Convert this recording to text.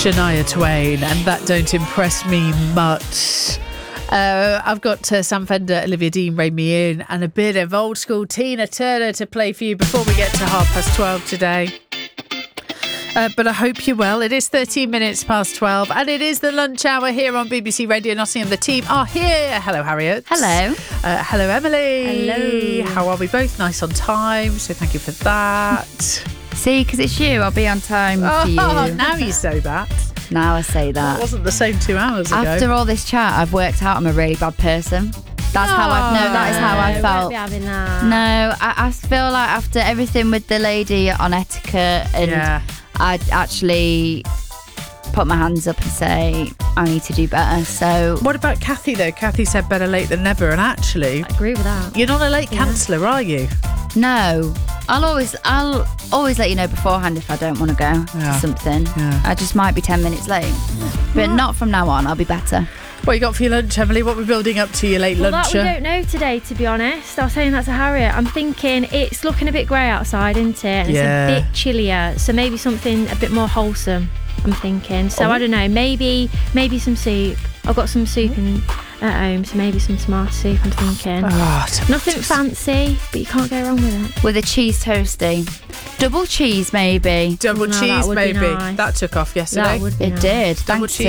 Shania Twain, and that don't impress me much. I've got Sam Fender, Olivia Dean, Rein Me In, and a bit of old school Tina Turner to play for you before we get to 12:30 today. But I hope you're well. It is 13 minutes past 12, and it is the lunch hour here on BBC Radio Nottingham. The team are here. Hello, Harriet. Hello. Hello, Emily. Hello. How are we both? Nice on time, so thank you for that. See, because it's you, I'll be on time for you. Now you say that. Now I say that. That wasn't the same 2 hours ago. After all this chat, I've worked out I'm a really bad person. That is how I felt. Won't be having that. No, I feel like after everything with the lady on etiquette, and I'd actually put my hands up and say I need to do better. So what about Kathy though? Kathy said better late than never, and actually I agree with that. you're not a late canceller, are you? no, I'll always let you know beforehand if I don't want to go to something. I just might be 10 minutes late, but not from now on. I'll be better. What you got for your lunch, Emily? What we're building up to your late That luncher? we don't know today, to be honest. I was saying that to Harriet. I'm thinking it's looking a bit grey outside, isn't it? And it's a bit chillier, so maybe something a bit more wholesome, I'm thinking. So I don't know, maybe some soup. I've got some soup at home, so maybe some tomato soup, I'm thinking. Nothing fancy, but you can't go wrong with it. With a cheese toasty. Double cheese, maybe. Double cheese, that would maybe. be nice. That took off yesterday. That would be It nice. did. Double Thanks, cheese